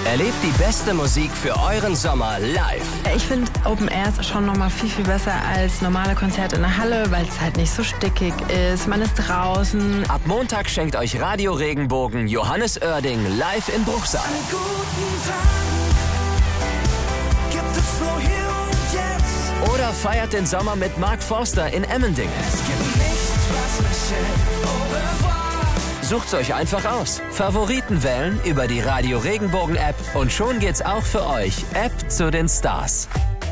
Erlebt die beste Musik für euren Sommer live. Ich finde Open Air ist schon nochmal viel besser als normale Konzerte in der Halle, weil es halt nicht so stickig ist. Man ist draußen. Ab Montag schenkt euch Radio Regenbogen Johannes Oerding live in Bruchsal. An guten Tagen gibt es nur hier und jetzt. Oder feiert den Sommer mit Mark Forster in Emmendingen. Es gibt nichts, was mich hält. Au revoir. Sucht's euch einfach aus. Favoriten wählen über die Radio Regenbogen App und schon geht's auch für euch. App zu den Stars.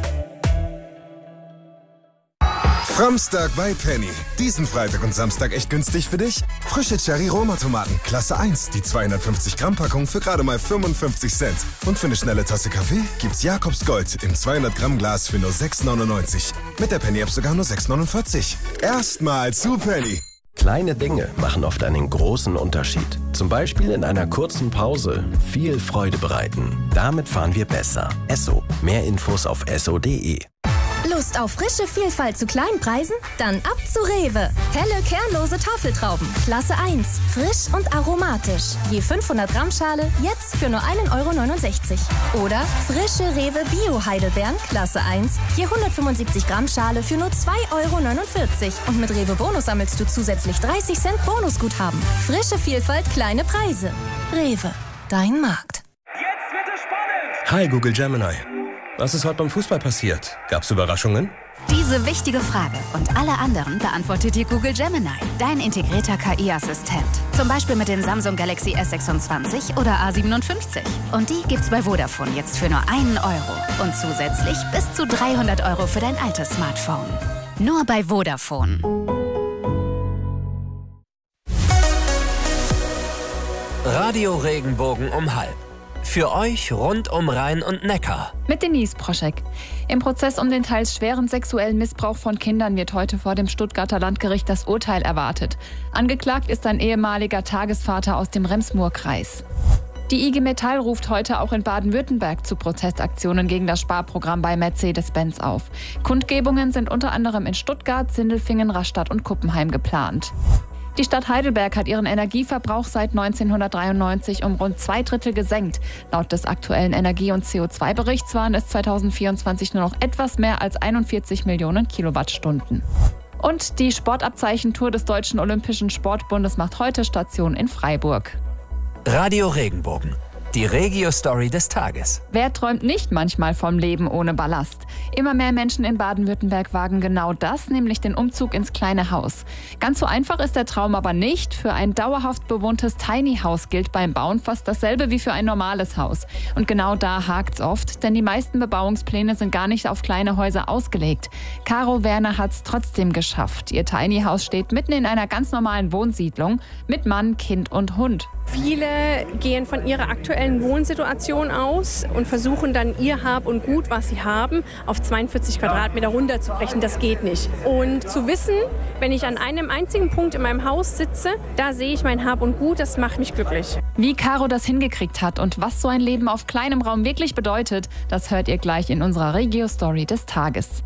Framstag bei Penny. Diesen Freitag und Samstag echt günstig für dich? Frische Cherry-Roma-Tomaten, Klasse 1, die 250 Gramm Packung für gerade mal 55 Cent. Und für eine schnelle Tasse Kaffee gibt's Jakobs Gold im 200 Gramm Glas für nur 6,99. Mit der Penny-App sogar nur 6,49. Erstmal zu Penny. Kleine Dinge machen oft einen großen Unterschied. Zum Beispiel in einer kurzen Pause viel Freude bereiten. Damit fahren wir besser. Esso. Mehr Infos auf esso.de. Lust auf frische Vielfalt zu kleinen Preisen? Dann ab zu Rewe. Helle, kernlose Tafeltrauben. Klasse 1. Frisch und aromatisch. Je 500 Gramm Schale, jetzt für nur 1,69 €. Oder frische Rewe Bio-Heidelbeeren. Klasse 1. Je 175 Gramm Schale für nur 2,49 €. Und mit Rewe Bonus sammelst du zusätzlich 30 Cent Bonusguthaben. Frische Vielfalt, kleine Preise. Rewe. Dein Markt. Jetzt wird es spannend. Hi Google Gemini. Was ist heute beim Fußball passiert? Gab's Überraschungen? Diese wichtige Frage und alle anderen beantwortet dir Google Gemini, dein integrierter KI-Assistent. Zum Beispiel mit den Samsung Galaxy S26 oder A57. Und die gibt's bei Vodafone jetzt für nur 1 €. Und zusätzlich bis zu 300 € für dein altes Smartphone. Nur bei Vodafone. Radio Regenbogen um 12:30. Für euch rund um Rhein und Neckar. Mit Denise Proschek. Im Prozess um den teils schweren sexuellen Missbrauch von Kindern wird heute vor dem Stuttgarter Landgericht das Urteil erwartet. Angeklagt ist ein ehemaliger Tagesvater aus dem Rems-Murr-Kreis. Die IG Metall ruft heute auch in Baden-Württemberg zu Protestaktionen gegen das Sparprogramm bei Mercedes-Benz auf. Kundgebungen sind unter anderem in Stuttgart, Sindelfingen, Rastatt und Kuppenheim geplant. Die Stadt Heidelberg hat ihren Energieverbrauch seit 1993 um rund 2/3 gesenkt. Laut des aktuellen Energie- und CO2-Berichts waren es 2024 nur noch etwas mehr als 41 Millionen Kilowattstunden. Und die Sportabzeichentour des Deutschen Olympischen Sportbundes macht heute Station in Freiburg. Radio Regenbogen. Die Regio-Story des Tages. Wer träumt nicht manchmal vom Leben ohne Ballast? Immer mehr Menschen in Baden-Württemberg wagen genau das, nämlich den Umzug ins kleine Haus. Ganz so einfach ist der Traum aber nicht. Für ein dauerhaft bewohntes Tiny House gilt beim Bauen fast dasselbe wie für ein normales Haus. Und genau da hakt's oft, denn die meisten Bebauungspläne sind gar nicht auf kleine Häuser ausgelegt. Caro Werner hat's trotzdem geschafft. Ihr Tiny House steht mitten in einer ganz normalen Wohnsiedlung mit Mann, Kind und Hund. Viele gehen von ihrer aktuellen Wohnsituation aus und versuchen dann ihr Hab und Gut, was sie haben, auf 42 Quadratmeter runterzubrechen. Das geht nicht. Und zu wissen, wenn ich an einem einzigen Punkt in meinem Haus sitze, da sehe ich mein Hab und Gut, das macht mich glücklich. Wie Caro das hingekriegt hat und was so ein Leben auf kleinem Raum wirklich bedeutet, das hört ihr gleich in unserer Regio-Story des Tages.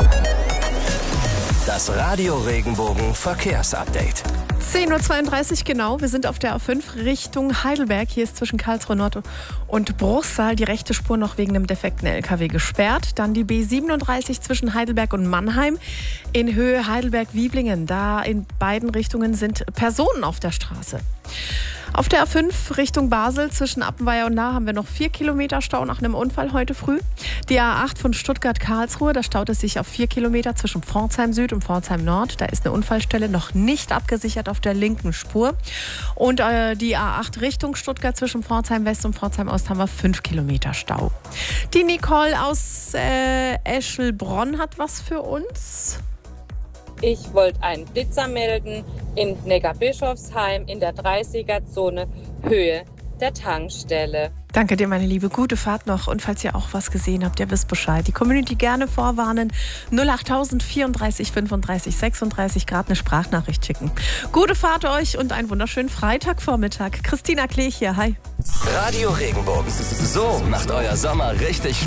Das Radio Regenbogen Verkehrsupdate. 10:32 Uhr genau. Wir sind auf der A5 Richtung Heidelberg. Hier ist zwischen Karlsruhe Nord und Bruchsal die rechte Spur noch wegen einem defekten LKW gesperrt. Dann die B37 zwischen Heidelberg und Mannheim in Höhe Heidelberg-Wieblingen. Da in beiden Richtungen sind Personen auf der Straße. Auf der A5 Richtung Basel zwischen Appenweier und Nahe haben wir noch 4 Kilometer Stau nach einem Unfall heute früh. Die A8 von Stuttgart-Karlsruhe, da staut es sich auf 4 Kilometer zwischen Pforzheim Süd und Pforzheim Nord. Da ist eine Unfallstelle noch nicht abgesichert auf der linken Spur. Und die A8 Richtung Stuttgart zwischen Pforzheim West und Pforzheim Ost haben wir 5 Kilometer Stau. Die Nicole aus Eschelbronn hat was für uns. Ich wollte einen Blitzer melden in Neckarbischofsheim in der 30er-Zone Höhe der Tankstelle. Danke dir, meine Liebe. Gute Fahrt noch. Und falls ihr auch was gesehen habt, ihr wisst Bescheid. Die Community gerne vorwarnen. 08000 34 35 36 Grad eine Sprachnachricht schicken. Gute Fahrt euch und einen wunderschönen Freitagvormittag. Christina Klech hier. Hi. Radio Regenbogen. So macht euer Sommer richtig